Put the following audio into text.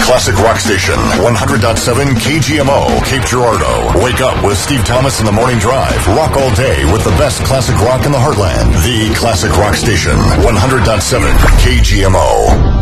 classic rock station, 100.7 KGMO, Cape Girardeau. Wake up with Steve Thomas in the morning drive. Rock all day with the best classic rock in the heartland. The classic rock station, 100.7 KGMO.